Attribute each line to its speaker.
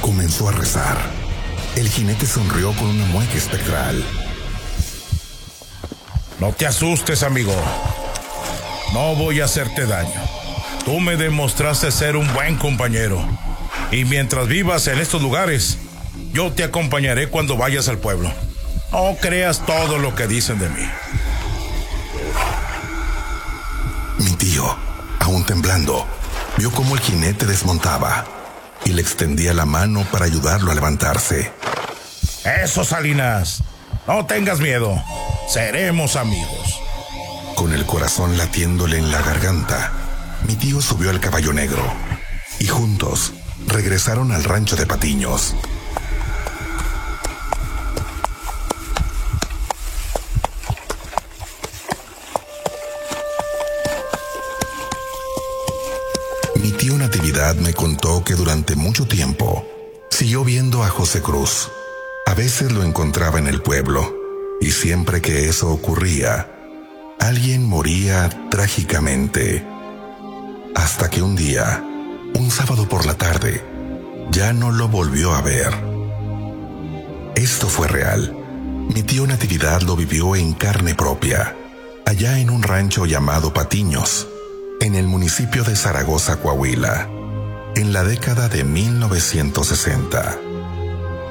Speaker 1: Comenzó a rezar. El jinete sonrió con una mueca espectral.
Speaker 2: No te asustes, amigo. No voy a hacerte daño. Tú me demostraste ser un buen compañero. Y mientras vivas en estos lugares, yo te acompañaré cuando vayas al pueblo. No creas todo lo que dicen de mí.
Speaker 1: Mi tío, aún temblando, vio cómo el jinete desmontaba y le extendía la mano para ayudarlo a levantarse.
Speaker 2: Eso, Salinas. No tengas miedo. Seremos amigos.
Speaker 1: Con el corazón latiéndole en la garganta, mi tío subió al caballo negro y juntos regresaron al rancho de Patiños. Mi tío Natividad me contó que durante mucho tiempo siguió viendo a José Cruz. A veces lo encontraba en el pueblo y siempre que eso ocurría, alguien moría trágicamente. Hasta que un día, un sábado por la tarde, ya no lo volvió a ver. Esto fue real. Mi tío Natividad lo vivió en carne propia, allá en un rancho llamado Patiños, en el municipio de Zaragoza, Coahuila, en la década de 1960.